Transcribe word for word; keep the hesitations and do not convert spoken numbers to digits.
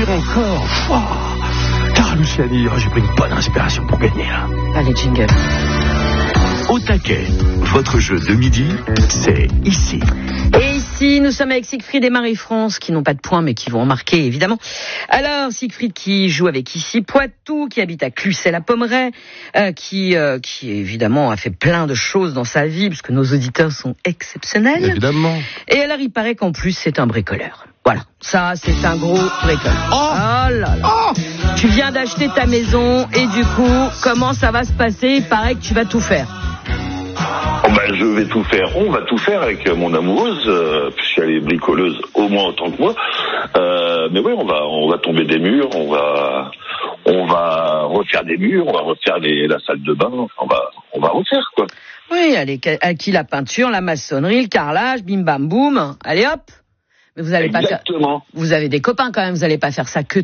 rire encore. Oh. Clara Luciani, oh, j'ai pris une bonne inspiration pour gagner là. Allez, jingle. Au taquet, votre jeu de midi, c'est ici. Et ici, nous sommes avec Siegfried et Marie-France, qui n'ont pas de points, mais qui vont en marquer, évidemment. Alors, Siegfried qui joue avec ici Poitou, qui habite à Clucet-la-Pommeraye, euh, qui, euh, qui, évidemment, a fait plein de choses dans sa vie, puisque nos auditeurs sont exceptionnels. Évidemment. Et alors, il paraît qu'en plus, c'est un bricoleur. Voilà, ça, c'est un gros bricoleur. Oh, oh là là. Oh, tu viens d'acheter ta maison, et du coup, comment ça va se passer? Il paraît que tu vas tout faire. Oh ben, je vais tout faire. On va tout faire avec mon amoureuse, euh, puisqu'elle est bricoleuse au moins autant que moi. Euh, mais oui, on va, on va tomber des murs, on va, on va refaire des murs, on va refaire les, la salle de bain. On va, on va refaire quoi. Oui, allez, à qui la peinture, la maçonnerie, le carrelage, bim bam boum. Allez hop. Mais vous allez pas faire. Exactement. Vous avez des copains quand même. Vous allez pas faire ça que